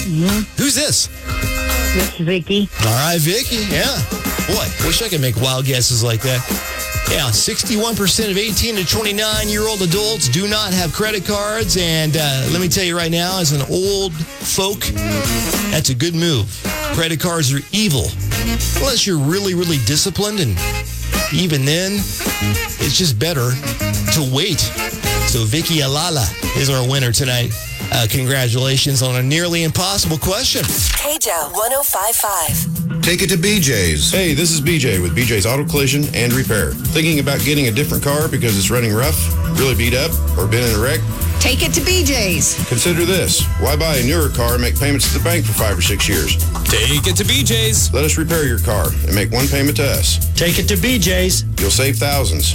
Who's this? This is Vicky. All right, Vicky. Yeah. Boy, wish I could make wild guesses like that. Yeah, 61% of 18 to 29-year-old adults do not have credit cards. And let me tell you right now, as an old folk, that's a good move. Credit cards are evil. Unless you're really, really disciplined. And even then, it's just better to wait. So Vicky Alala is our winner tonight. Congratulations on a nearly impossible question. KJO 105.5. Take it to BJ's. Hey, this is BJ with BJ's Auto Collision and Repair. Thinking about getting a different car because it's running rough, really beat up, or been in a wreck? Take it to BJ's. Consider this. Why buy a newer car and make payments to the bank for 5 or 6 years? Take it to BJ's. Let us repair your car and make one payment to us. Take it to BJ's. You'll save thousands.